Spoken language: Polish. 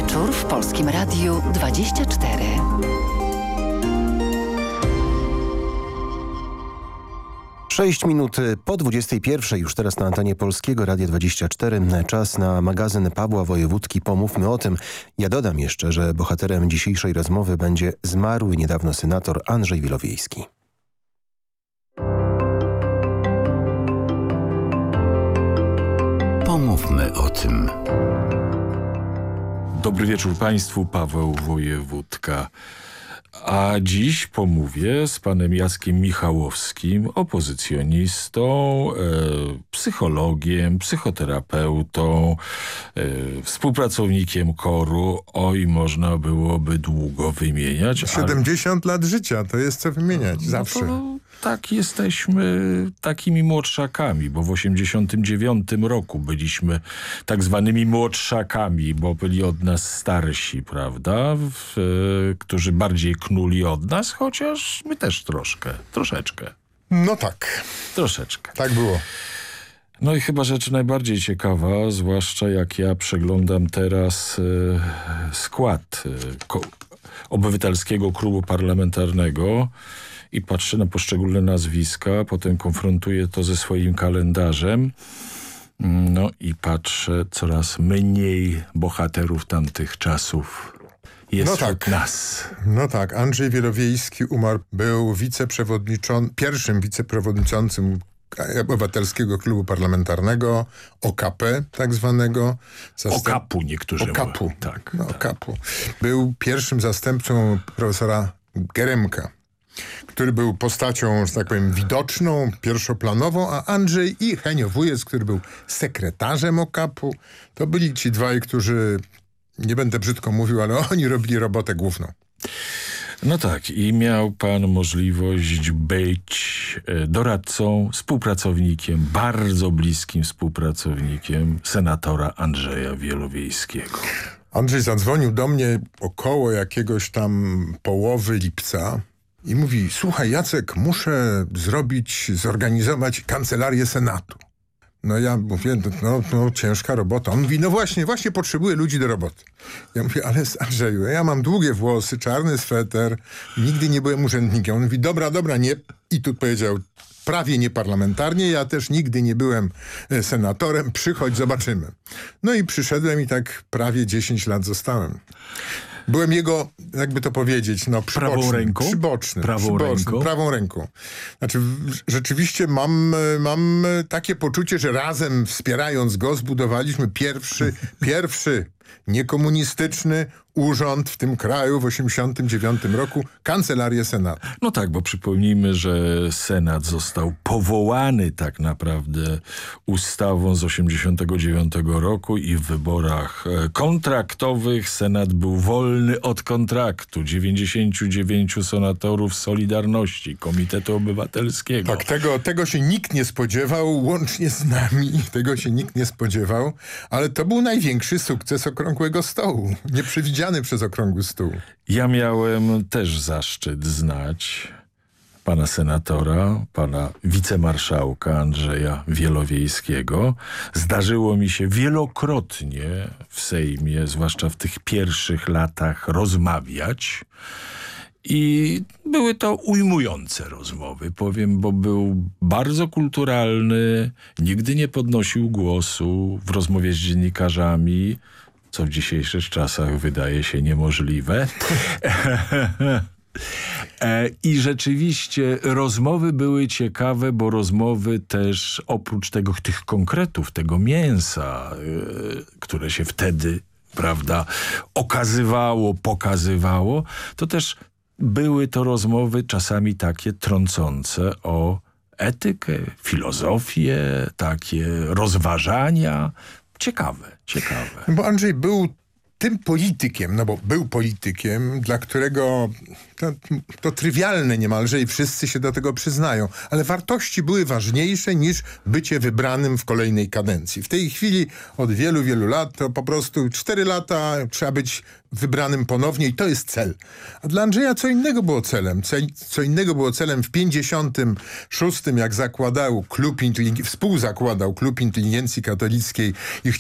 wieczór w Polskim Radiu 24. Sześć minut po 21. Już teraz na antenie Polskiego Radia 24. Czas na magazyn Pawła Wojewódki. Pomówmy o tym. Ja dodam jeszcze, że bohaterem dzisiejszej rozmowy będzie zmarły niedawno senator Andrzej Wielowiejski. Pomówmy o tym. Dobry wieczór Państwu, Paweł Wojewódka. A dziś pomówię z panem Jackiem Michałowskim, opozycjonistą, psychologiem, psychoterapeutą, współpracownikiem KOR-u. Oj, można byłoby długo wymieniać. 70 lat życia, to jest co wymieniać, zawsze. No tak, jesteśmy takimi młodszakami, bo w 89 roku byliśmy tak zwanymi młodszakami, bo byli od nas starsi, prawda? Którzy bardziej knuli od nas, chociaż my też troszeczkę. No tak. Troszeczkę. Tak było. No i chyba rzecz najbardziej ciekawa, zwłaszcza jak ja przeglądam teraz skład Obywatelskiego Klubu Parlamentarnego i patrzę na poszczególne nazwiska, potem konfrontuję to ze swoim kalendarzem. No i patrzę, coraz mniej bohaterów tamtych czasów jest wśród nas. No tak, Andrzej Wielowiejski umarł, był pierwszym wiceprzewodniczącym Obywatelskiego Klubu Parlamentarnego, OKP tak zwanego. OKAP-u niektórzy OKAP-u. mówią. Tak, no, tak. OKAP-u. Był pierwszym zastępcą profesora Geremka, który był postacią, że tak powiem, widoczną, pierwszoplanową, a Andrzej i Henio Wujec, który był sekretarzem OKAP-u, to byli ci dwaj, którzy, nie będę brzydko mówił, ale oni robili robotę główną. No tak, i miał pan możliwość być doradcą, współpracownikiem, bardzo bliskim współpracownikiem senatora Andrzeja Wielowiejskiego. Andrzej zadzwonił do mnie około jakiegoś tam połowy lipca i mówi: słuchaj Jacek, muszę zorganizować kancelarię Senatu. No ja mówię, no ciężka robota. On mówi, no właśnie potrzebuję ludzi do roboty. Ja mówię, ale Andrzeju, ja mam długie włosy, czarny sweter, nigdy nie byłem urzędnikiem. On mówi, dobra, nie. I tu powiedział, prawie nieparlamentarnie, ja też nigdy nie byłem senatorem, przychodź, zobaczymy. No i przyszedłem i tak prawie 10 lat zostałem. Byłem jego, jakby to powiedzieć, prawą ręką. Znaczy, rzeczywiście mam takie poczucie, że razem wspierając go zbudowaliśmy pierwszy niekomunistyczny urząd w tym kraju w 1989 roku, Kancelarię Senatu. No tak, bo przypomnijmy, że Senat został powołany tak naprawdę ustawą z 1989 roku i w wyborach kontraktowych Senat był wolny od kontraktu. 99 senatorów Solidarności, Komitetu Obywatelskiego. Tak, tego się nikt nie spodziewał, łącznie z nami. Tego się nikt nie spodziewał, ale to był największy sukces Okrągłego Stołu. Nieprzewidziany przez Okrągły Stół. Ja miałem też zaszczyt znać pana senatora, pana wicemarszałka Andrzeja Wielowiejskiego. Zdarzyło mi się wielokrotnie w Sejmie, zwłaszcza w tych pierwszych latach, rozmawiać. I były to ujmujące rozmowy, powiem, bo był bardzo kulturalny, nigdy nie podnosił głosu w rozmowie z dziennikarzami, co w dzisiejszych czasach wydaje się niemożliwe. I rzeczywiście rozmowy były ciekawe, bo rozmowy też oprócz tych konkretów, tego mięsa, które się wtedy, prawda, pokazywało, to też były to rozmowy czasami takie trącące o etykę, filozofię, takie rozważania. Ciekawe. Bo Andrzej był tym politykiem, był politykiem, dla którego to trywialne niemalże i wszyscy się do tego przyznają, ale wartości były ważniejsze niż bycie wybranym w kolejnej kadencji. W tej chwili od wielu, wielu lat to po prostu 4 lata trzeba być wybranym ponownie i to jest cel. A dla Andrzeja co innego było celem. Co innego było celem w 56, jak współzakładał Klub Inteligencji Katolickiej i